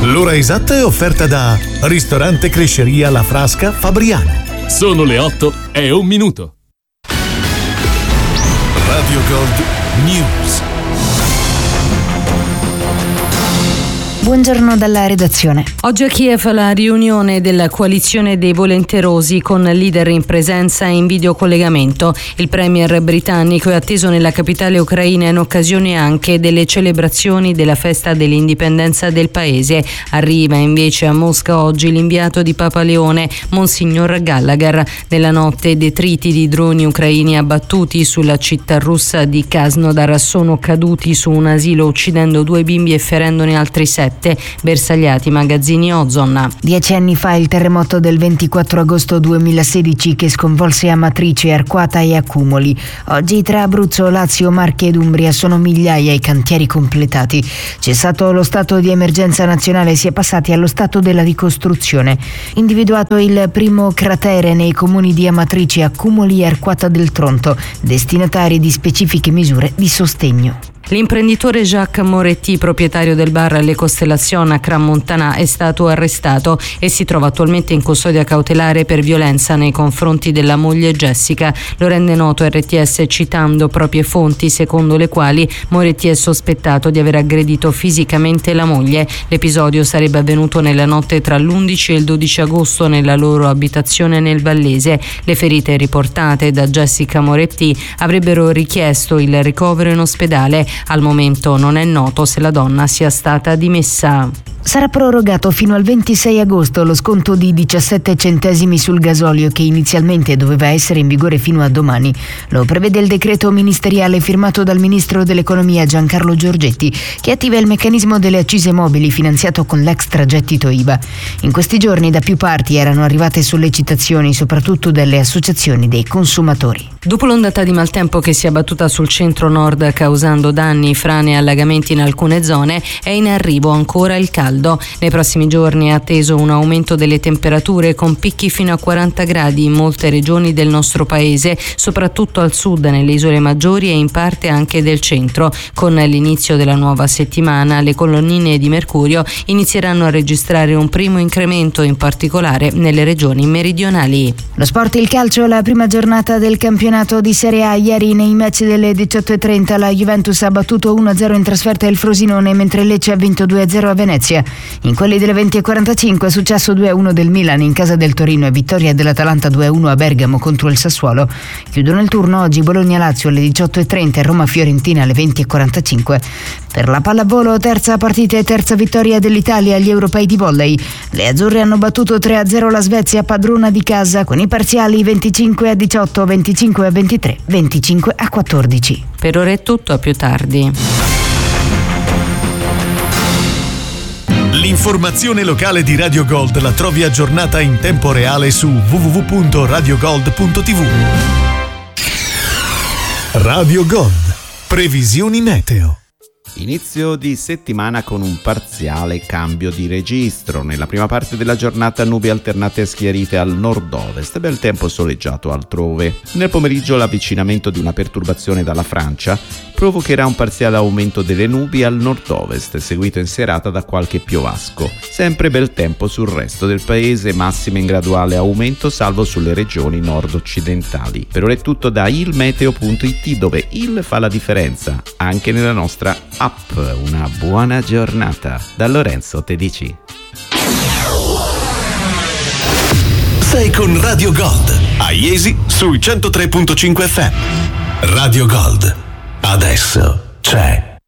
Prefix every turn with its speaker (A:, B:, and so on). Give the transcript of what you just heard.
A: L'ora esatta è offerta da Ristorante Cresceria La Frasca Fabriano.
B: Sono le 8:01.
A: Radio Gold News.
C: Buongiorno dalla redazione.
D: Oggi a Kiev la riunione della coalizione dei volenterosi con leader in presenza e in videocollegamento. Il premier britannico è atteso nella capitale ucraina in occasione anche delle celebrazioni della festa dell'indipendenza del paese. Arriva invece a Mosca oggi l'inviato di Papa Leone, Monsignor Gallagher. Nella notte detriti di droni ucraini abbattuti sulla città russa di Krasnodar sono caduti su un asilo uccidendo 2 bimbi e ferendone altri 7. Bersagliati magazzini Ozon.
C: 10 anni fa il terremoto del 24 agosto 2016 che sconvolse Amatrice, Arquata e Accumoli. Oggi tra Abruzzo, Lazio, Marche ed Umbria sono migliaia i cantieri completati. Cessato lo stato di emergenza nazionale, si è passati allo stato della ricostruzione. Individuato il primo cratere nei comuni di Amatrice, Accumoli e Arquata del Tronto, destinatari di specifiche misure di sostegno.
D: L'imprenditore Jacques Moretti, proprietario del bar Le Costellazioni a Crans-Montana, è stato arrestato e si trova attualmente in custodia cautelare per violenza nei confronti della moglie Jessica. Lo rende noto RTS citando proprie fonti secondo le quali Moretti è sospettato di aver aggredito fisicamente la moglie. L'episodio sarebbe avvenuto nella notte tra l'11 e il 12 agosto nella loro abitazione nel Vallese. Le ferite riportate da Jessica Moretti avrebbero richiesto il ricovero in ospedale. Al momento non è noto se la donna sia stata dimessa.
C: Sarà prorogato fino al 26 agosto lo sconto di 17 centesimi sul gasolio che inizialmente doveva essere in vigore fino a domani. Lo prevede il decreto ministeriale firmato dal ministro dell'economia Giancarlo Giorgetti, che attiva il meccanismo delle accise mobili finanziato con l'extragettito IVA. In questi giorni da più parti erano arrivate sollecitazioni, soprattutto dalle associazioni dei consumatori.
D: Dopo l'ondata di maltempo che si è abbattuta sul centro-nord causando danni, frane e allagamenti in alcune zone, è in arrivo ancora il caldo. Nei prossimi giorni è atteso un aumento delle temperature con picchi fino a 40 gradi in molte regioni del nostro paese, soprattutto al sud, nelle isole maggiori e in parte anche del centro. Con l'inizio della nuova settimana le colonnine di mercurio inizieranno a registrare un primo incremento, in particolare nelle regioni meridionali.
C: Lo sport, il calcio, la prima giornata del campionato di Serie A. Ieri nei match delle 18:30 la Juventus ha battuto 1-0 in trasferta il Frosinone, mentre Lecce ha vinto 2-0 a Venezia. In quelli delle 20:45 è successo 2-1 del Milan in casa del Torino e vittoria dell'Atalanta 2-1 a Bergamo contro il Sassuolo. Chiudono il turno oggi Bologna-Lazio alle 18:30 e Roma-Fiorentina alle 20:45. Per la pallavolo, terza partita e terza vittoria dell'Italia agli europei di volley. Le azzurre hanno battuto 3-0 la Svezia, padrona di casa, con i parziali 25-18, 25-23, 25-14.
D: Per ora è tutto, a più tardi.
A: L'informazione locale di Radio Gold la trovi aggiornata in tempo reale su www.radiogold.tv. Radio Gold. Previsioni meteo.
E: Inizio di settimana con un parziale cambio di registro. Nella prima parte della giornata nubi alternate e schiarite al nord-ovest, bel tempo soleggiato altrove. Nel pomeriggio l'avvicinamento di una perturbazione dalla Francia provocherà un parziale aumento delle nubi al nord-ovest, seguito in serata da qualche piovasco. Sempre bel tempo sul resto del paese, massime in graduale aumento salvo sulle regioni nord-occidentali. Per ora è tutto da ilmeteo.it, dove il fa la differenza anche nella nostra app. Una buona giornata da Lorenzo Tedici.
A: Sei con Radio Gold a Iesi sui 103.5 FM. Radio Gold, adesso c'è